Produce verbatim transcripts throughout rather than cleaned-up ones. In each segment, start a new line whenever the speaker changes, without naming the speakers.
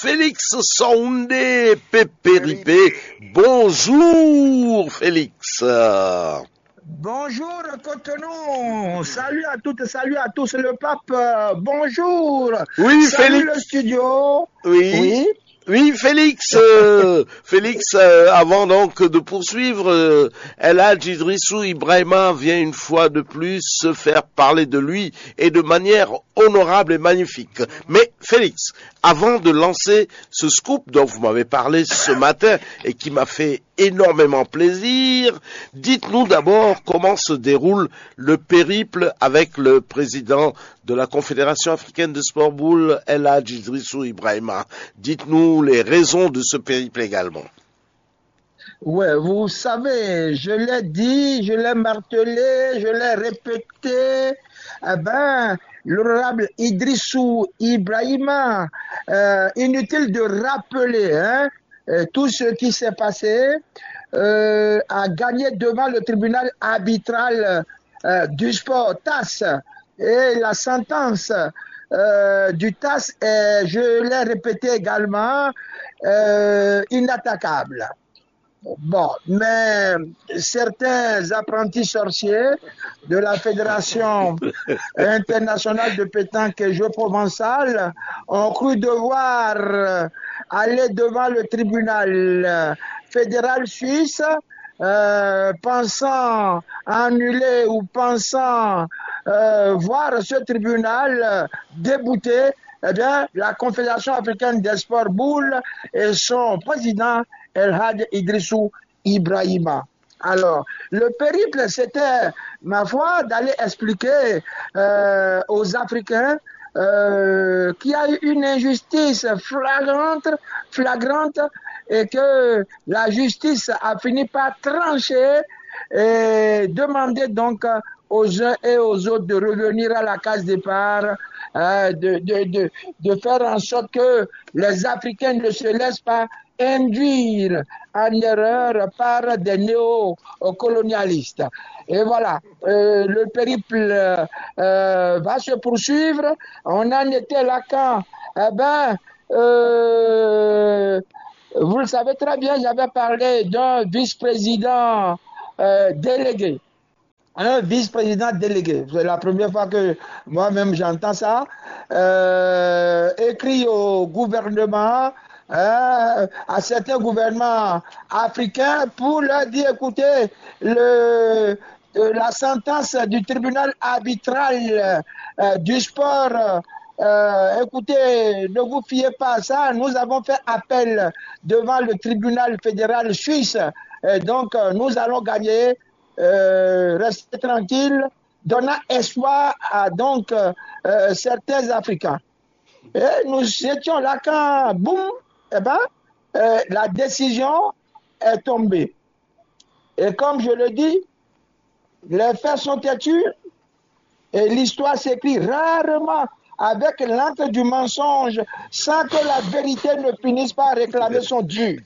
Félix Saoundé Pépéripé. Bonjour Félix.
Bonjour Cotonou, salut à toutes, salut à tous, le pape, bonjour.
Oui,
salut
Félix.
le studio.
Oui.
Oui.
Oui, Félix, euh, Félix, euh, avant donc de poursuivre, euh, El Hadj Idrissou Ibrahima vient une fois de plus se faire parler de lui et de manière honorable et magnifique. Mais Félix, avant de lancer ce scoop dont vous m'avez parlé ce matin et qui m'a fait énormément plaisir, dites-nous d'abord comment se déroule le périple avec le président de la Confédération africaine de sport boule, El Hadj Idrissou Ibrahima. Dites-nous les raisons de ce périple également.
Ouais, vous savez, je l'ai dit, je l'ai martelé, je l'ai répété. Eh ben, l'honorable Idrissou Ibrahima, euh, inutile de rappeler hein, euh, tout ce qui s'est passé, euh, a gagné devant le tribunal arbitral euh, du sport T A S. Et la sentence euh, du T A S est, je l'ai répété également, euh, inattaquable. Bon, mais certains apprentis sorciers de la Fédération internationale de pétanque et jeux provençal ont cru devoir aller devant le tribunal fédéral suisse, euh, pensant annuler ou pensant euh, voir ce tribunal débouter eh bien, la Confédération africaine des sports boules et son président El Hadj Idrissou Ibrahima. Alors, le périple, c'était, ma foi, d'aller expliquer euh, aux Africains euh, qu'il y a eu une injustice flagrante, flagrante et que la justice a fini par trancher et demander donc aux uns et aux autres de revenir à la case départ, euh, de, de, de, de faire en sorte que les Africains ne se laissent pas induire en erreur par des néocolonialistes. Et voilà, euh, le périple euh, va se poursuivre. On en était là quand, eh ben, euh, vous le savez très bien, j'avais parlé d'un vice-président euh, délégué. Un vice-président délégué. C'est la première fois que moi-même j'entends ça. Euh, écrit au gouvernement, euh, à certains gouvernements africains pour leur dire, écoutez, le, la sentence du tribunal arbitral euh, du sport, euh, écoutez, ne vous fiez pas à ça. Nous avons fait appel devant le tribunal fédéral suisse. Et donc, nous allons gagner. Euh, rester tranquille, donnant espoir à donc euh, certains Africains. Et nous étions là quand, boum, eh ben, euh, la décision est tombée. Et comme je le dis, les faits sont têtus et l'histoire s'écrit rarement avec l'encre du mensonge sans que la vérité ne finisse par réclamer son dû.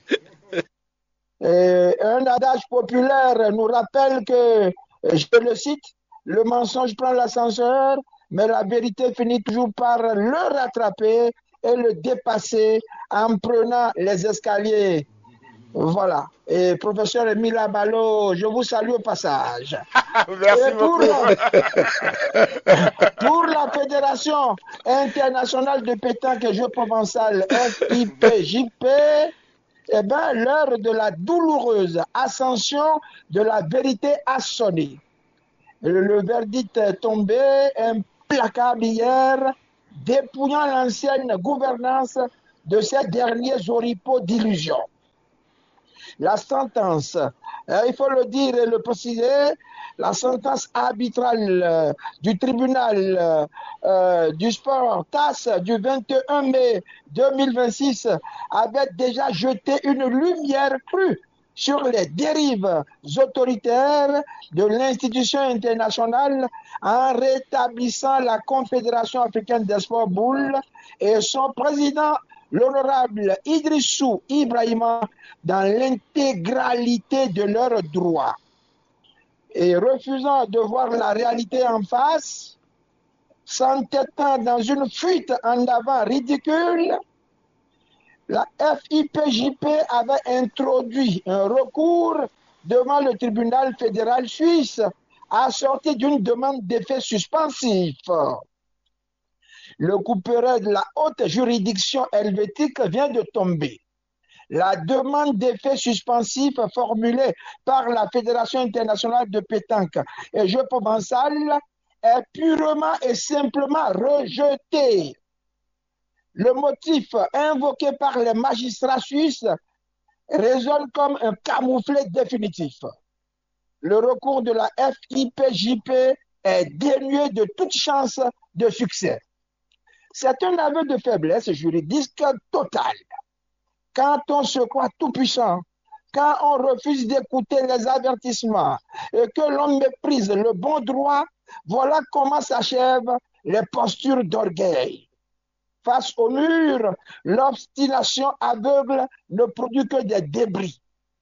Et un adage populaire nous rappelle que, je le cite, le mensonge prend l'ascenseur, mais la vérité finit toujours par le rattraper et le dépasser en prenant les escaliers. Voilà. Et professeur Émile Abalo, je vous salue au passage.
Merci
et pour,
beaucoup.
pour la Fédération internationale de pétanque et jeux provençal, F I P J P, eh bien, l'heure de la douloureuse ascension de la vérité a sonné. Le, le verdict est tombé, implacable hier, dépouillant l'ancienne gouvernance de ces derniers oripeaux d'illusions. La sentence, euh, il faut le dire et le préciser, la sentence arbitrale euh, du tribunal euh, du sport T A S du vingt et un mai deux mille vingt-six avait déjà jeté une lumière crue sur les dérives autoritaires de l'institution internationale en rétablissant la Confédération africaine des sports boules et son président, l'honorable Idrissou Ibrahima, dans l'intégralité de leurs droits. Et refusant de voir la réalité en face, s'entêtant dans une fuite en avant ridicule, la F I P J P avait introduit un recours devant le tribunal fédéral suisse assorti d'une demande d'effet suspensif. Le couperet de la haute juridiction helvétique vient de tomber. La demande d'effet suspensif formulée par la Fédération internationale de pétanque et jeux provençal est purement et simplement rejetée. Le motif invoqué par les magistrats suisses résonne comme un camouflet définitif. Le recours de la F I P J P est dénué de toute chance de succès. C'est un aveu de faiblesse juridique totale. Quand on se croit tout-puissant, quand on refuse d'écouter les avertissements et que l'on méprise le bon droit, voilà comment s'achèvent les postures d'orgueil. Face au mur, l'obstination aveugle ne produit que des débris.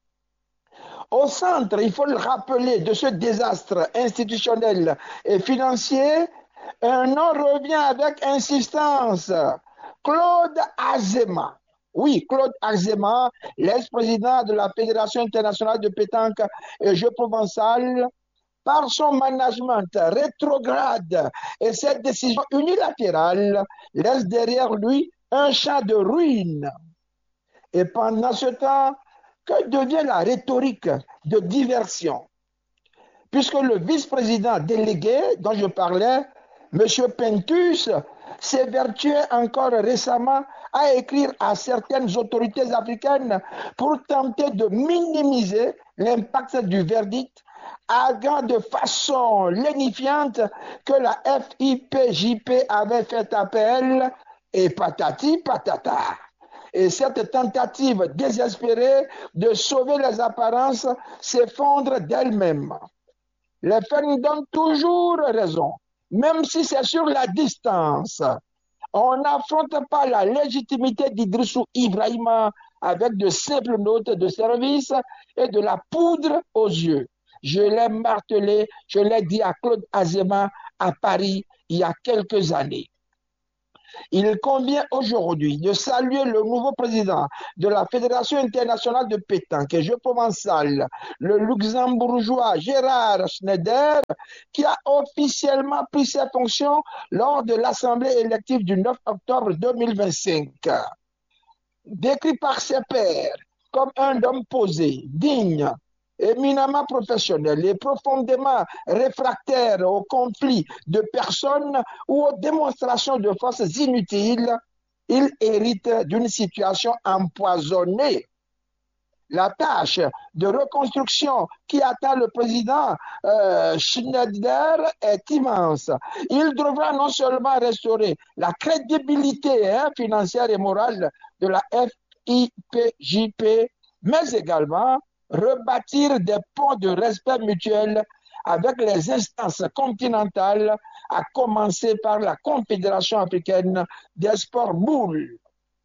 Au centre, il faut le rappeler, de ce désastre institutionnel et financier, un nom revient avec insistance. Claude Azéma. Oui, Claude Azéma, l'ex-président de la Fédération internationale de pétanque et jeux provençal, par son management rétrograde et cette décision unilatérale, laisse derrière lui un champ de ruines. Et pendant ce temps, que devient la rhétorique de diversion? Puisque le vice-président délégué dont je parlais, M. Pentus, s'évertuait encore récemment à écrire à certaines autorités africaines pour tenter de minimiser l'impact du verdict, arguant de façon lénifiante que la F I P J P avait fait appel et patati patata. Et cette tentative désespérée de sauver les apparences s'effondre d'elle-même. Les faits nous donnent toujours raison, même si c'est sur la distance. On n'affronte pas la légitimité d'Idrissou Ibrahima avec de simples notes de service et de la poudre aux yeux. Je l'ai martelé, je l'ai dit à Claude Azéma à Paris il y a quelques années. Il convient aujourd'hui de saluer le nouveau président de la Fédération internationale de pétanque et jeux provençal, le luxembourgeois Gérard Schneider, qui a officiellement pris ses fonctions lors de l'Assemblée élective du neuf octobre deux mille vingt-cinq. Décrit par ses pairs comme un homme posé, digne, éminemment professionnel et profondément réfractaire aux conflits de personnes ou aux démonstrations de forces inutiles, il hérite d'une situation empoisonnée. La tâche de reconstruction qui attend le président euh, Schneider est immense. Il devra non seulement restaurer la crédibilité hein, financière et morale de la F I P J P, mais également rebâtir des ponts de respect mutuel avec les instances continentales, à commencer par la Confédération africaine des sports boules.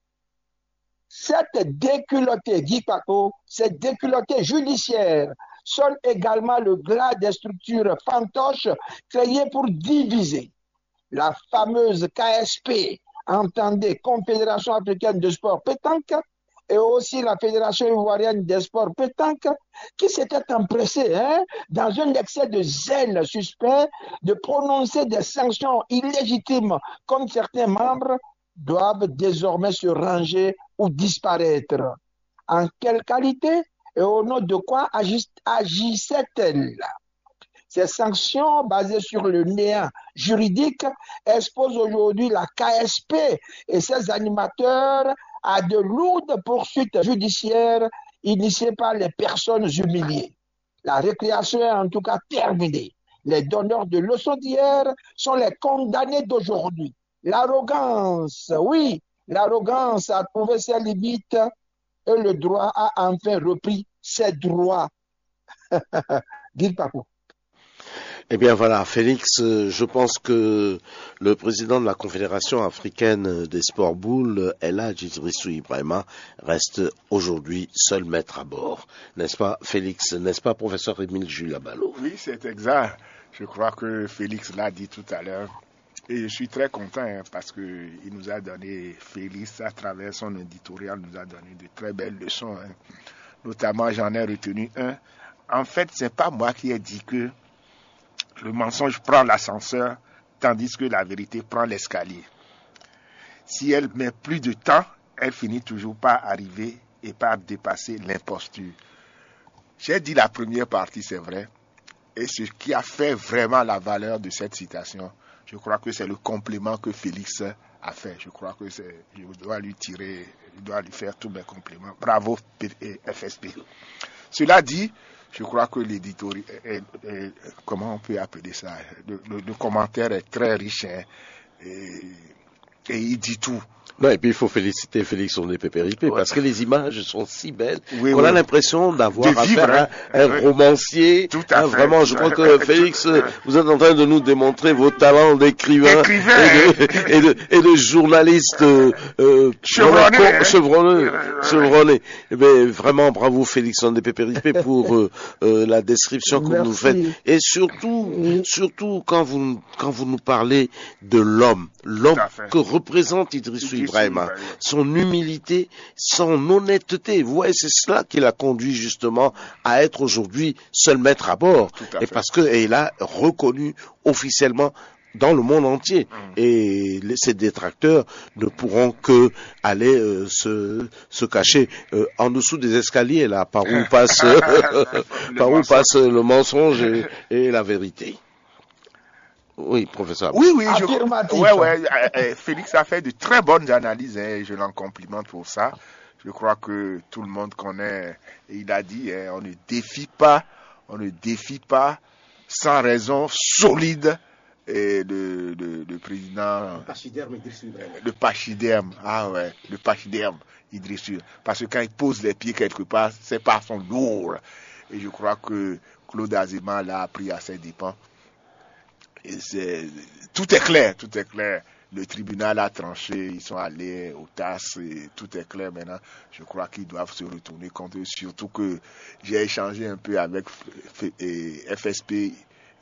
Cette déculottée, Guy Paco, cette déculottée judiciaire sonne également le glas des structures fantoches créées pour diviser. La fameuse K S P, entendez Confédération africaine de sport pétanque, et aussi la Fédération ivoirienne des sports pétanque, qui s'était empressée, hein, dans un excès de zèle suspect, de prononcer des sanctions illégitimes contre certains membres, doivent désormais se ranger ou disparaître. En quelle qualité et au nom de quoi agissait-elle? Ces sanctions basées sur le néant juridique exposent aujourd'hui la K S P et ses animateurs à de lourdes poursuites judiciaires initiées par les personnes humiliées. La récréation est en tout cas terminée. Les donneurs de leçons d'hier sont les condamnés d'aujourd'hui. L'arrogance, oui, l'arrogance a trouvé ses limites et le droit a enfin repris ses droits. Guy Paco.
Eh bien voilà, Félix, je pense que le président de la Confédération africaine des sports boules, Elhadji Idrissou Ibrahima, reste aujourd'hui seul maître à bord. N'est-ce pas, Félix? N'est-ce pas, professeur Émile Jules Abalo?
Oui, c'est exact. Je crois que Félix l'a dit tout à l'heure. Et je suis très content hein, parce qu'il nous a donné, Félix, à travers son éditorial, nous a donné de très belles leçons. Hein. Notamment, j'en ai retenu un. En fait, c'est pas moi qui ai dit que le mensonge prend l'ascenseur, tandis que la vérité prend l'escalier. Si elle met plus de temps, elle finit toujours par arriver et par dépasser l'imposture. J'ai dit la première partie, c'est vrai. Et ce qui a fait vraiment la valeur de cette citation, je crois que c'est le complément que Félix a fait. Je crois que c'est, je dois lui tirer, je dois lui faire tous mes compliments. Bravo F S P. Cela dit, je crois que l'éditorial, comment on peut appeler ça, le, le, le commentaire est très riche hein, et, et il dit tout.
Non, et puis il faut féliciter Félix Ondé-Pépéripé ouais. parce que les images sont si belles
oui,
qu'on
oui.
a l'impression d'avoir
vivre,
affaire à un, un oui. romancier.
Tout à
hein,
fait.
Vraiment, je crois que Félix, vous êtes en train de nous démontrer vos talents d'écrivain et de, et, de, et de journaliste euh, euh,
chevronné.
chevronné. chevronné. Eh bien, vraiment, bravo Félix Ondé-Pépéripé pour euh, euh, la description que
Merci.
vous nous faites. Et surtout, oui. surtout quand vous, quand vous nous parlez de l'homme, l'homme que représente Idrissou Ibrahima, son humilité, son honnêteté. Vous voyez, c'est cela qui l'a conduit justement à être aujourd'hui seul maître à bord.
À
et parce que et il a reconnu officiellement dans le monde entier. Mmh. Et les, ses détracteurs ne pourront que aller euh, se, se cacher euh, en dessous des escaliers, là, par où passe, euh, par où passe le mensonge et, et la vérité. Oui, professeur.
Oui, oui, je... ouais, ouais, euh, Félix a fait de très bonnes analyses hein, et je l'en complimente pour ça. Je crois que tout le monde connaît, et il a dit, hein, on ne défie pas, on ne défie pas sans raison solide et le, le, le président...
Le pachyderme Idrissou Ibrahima.
Le pachyderme, ah ouais, le pachyderme Idrissou. Parce que quand il pose les pieds quelque part, ses pas sont lourds. Et je crois que Claude Azéma l'a appris à ses dépens. Et c'est, tout est clair, tout est clair. Le tribunal a tranché, ils sont allés au T A S et tout est clair maintenant. Je crois qu'ils doivent se retourner contre eux, surtout que j'ai échangé un peu avec F S P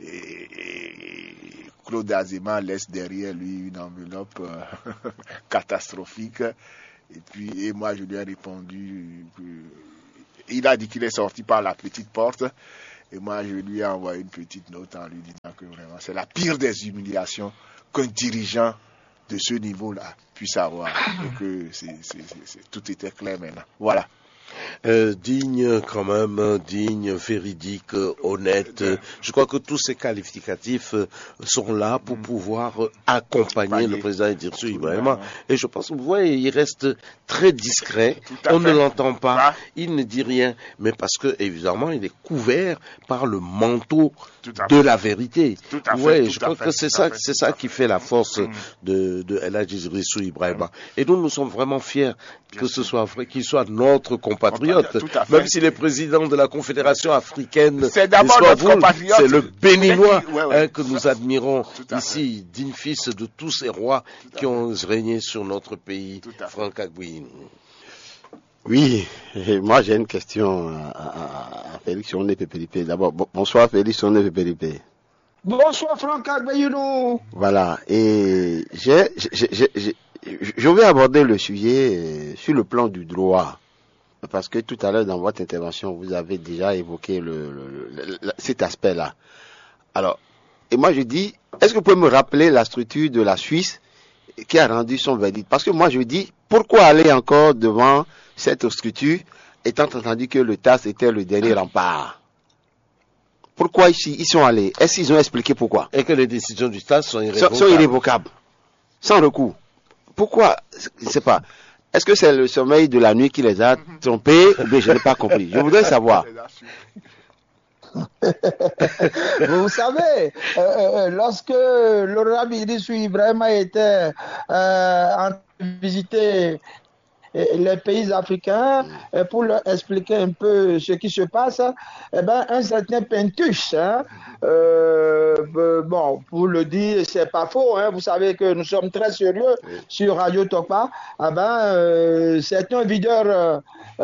et Claude Azéma laisse derrière lui une enveloppe euh, catastrophique. Et puis, et moi je lui ai répondu que, il a dit qu'il est sorti par la petite porte. Et moi, je lui ai envoyé une petite note en lui disant que vraiment, c'est la pire des humiliations qu'un dirigeant de ce niveau-là puisse avoir. Et que c'est, c'est, c'est, c'est, tout était clair maintenant. Voilà.
Euh, digne quand même, digne, véridique, honnête. Je crois que tous ces qualificatifs sont là pour pouvoir accompagner le président Idrissou Ibrahima. Et je pense que vous voyez, il reste très discret. On ne l'entend pas. Il ne dit rien. Mais parce que, évidemment, il est couvert par le manteau de la vérité. Ouais, je crois que c'est ça, c'est ça qui fait la force de, de El Hadji Idrissou Ibrahima. Et nous, nous sommes vraiment fiers que ce soit vrai, qu'il soit notre compatriote. Même s'il est président de la Confédération africaine,
c'est d'abord notre compatriote.
C'est le Béninois ouais, ouais, hein, que nous admirons ici, digne fils de tous ces rois qui ont régné sur notre pays, Franck Agbouin.
Oui, et moi j'ai une question à, à, à Félix Ondé-Pépéripé. D'abord, bonsoir Félix Ondé-Pépéripé.
Bonsoir Franck Agbouin.
Voilà, et j'ai, j'ai, j'ai, j'ai, je vais aborder le sujet sur le plan du droit. Parce que tout à l'heure dans votre intervention, vous avez déjà évoqué le, le, le, le, cet aspect-là. Alors, et moi je dis, est-ce que vous pouvez me rappeler la structure de la Suisse qui a rendu son verdict? Parce que moi je dis, pourquoi aller encore devant cette structure, étant entendu que le T A S était le dernier rempart? Pourquoi ici ils sont allés? Est-ce qu'ils ont expliqué pourquoi?
Et que les décisions du T A S sont irrévocables.
Sont, sont irrévocables, sans recours. Pourquoi? Je ne sais pas. Est-ce que c'est le sommeil de la nuit qui les a trompés? Ou bien je n'ai pas compris. Je voudrais savoir.
Vous savez, euh, euh, lorsque l'honorable Idrissou Ibrahima était euh, en visiter les pays africains pour leur expliquer un peu ce qui se passe. Eh ben, un certain Pentus, hein, euh, bon, pour le dire, c'est pas faux, hein, vous savez que nous sommes très sérieux sur Radio Tokpa. Eh ben, euh, c'est un videur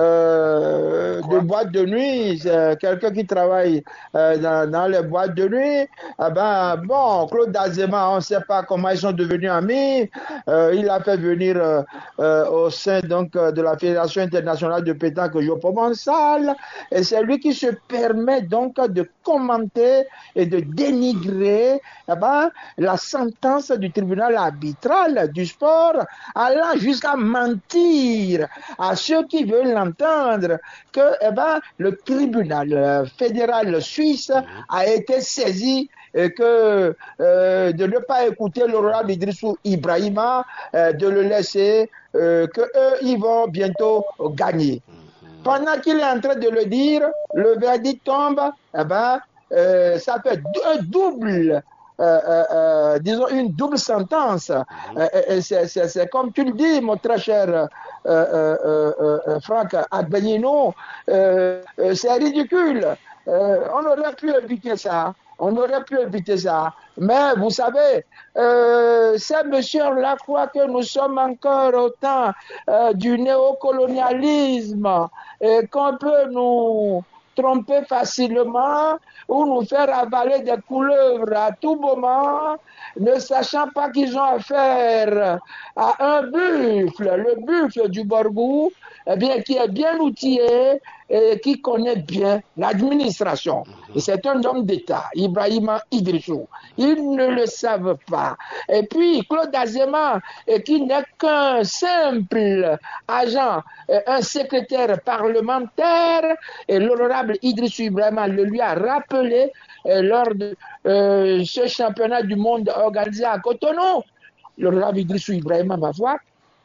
euh, de boîte de nuit, quelqu'un qui travaille euh, dans, dans les boîtes de nuit. Eh ben, bon, Claude Dazema, on ne sait pas comment ils sont devenus amis. Euh, il a fait venir euh, euh, au sein donc de la Fédération internationale de pétanque Jopo-Mansal, et c'est lui qui se permet donc de commenter et de dénigrer eh ben, la sentence du tribunal arbitral du sport, allant jusqu'à mentir à ceux qui veulent l'entendre que eh ben, le tribunal fédéral suisse a été saisi et que euh, de ne pas écouter l'honorable Idrissou Ibrahima, euh, de le laisser, euh, que eux ils vont bientôt gagner. Pendant qu'il est en train de le dire, le verdict tombe, eh ben, euh, ça fait un double, euh, euh, euh, disons une double sentence. Euh, c'est comme tu le dis, mon très cher euh, euh, euh, euh, Franck Agbenino, euh, euh, c'est ridicule. Euh, on aurait pu éviter ça. On aurait pu éviter ça. Mais vous savez, euh, ces messieurs-là croient que nous sommes encore au temps euh, du néocolonialisme et qu'on peut nous tromper facilement ou nous faire avaler des couleuvres à tout moment, ne sachant pas qu'ils ont affaire à un buffle, le buffle du Borgou, eh bien, qui est bien outillé et qui connaît bien l'administration. Et c'est un homme d'État, Ibrahima Idrissou. Ils ne le savent pas. Et puis, Claude Azema, qui n'est qu'un simple agent, un secrétaire parlementaire, et l'honorable Idrissou Ibrahima le lui a rappelé euh, lors de euh, ce championnat du monde organisé à Cotonou. L'honorable Idrissou Ibrahima, ma foi,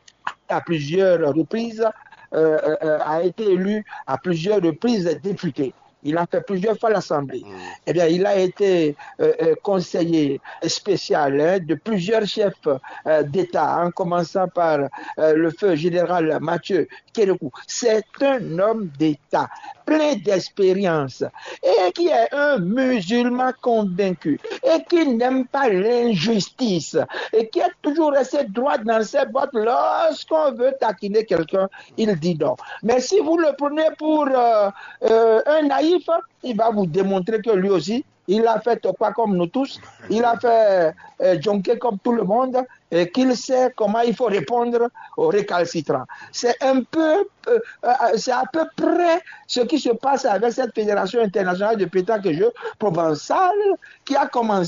à plusieurs reprises, euh, euh, a été élu à plusieurs reprises député. Il a fait plusieurs fois l'Assemblée. Mmh. Eh bien, il a été euh, euh, conseiller spécial hein, de plusieurs chefs euh, d'État, en commençant par euh, le feu général Mathieu Kérékou. C'est un homme d'État, plein d'expérience, et qui est un musulman convaincu, et qui n'aime pas l'injustice, et qui est toujours resté droit dans ses bottes. Lorsqu'on veut taquiner quelqu'un, il dit non. Mais si vous le prenez pour euh, euh, un naïf, il va vous démontrer que lui aussi, il a fait quoi comme nous tous, il a fait euh, jonquer comme tout le monde, et qu'il sait comment il faut répondre aux récalcitrants. C'est un peu, euh, euh, c'est à peu près ce qui se passe avec cette Fédération internationale de pétanque jeu provençale qui a commencé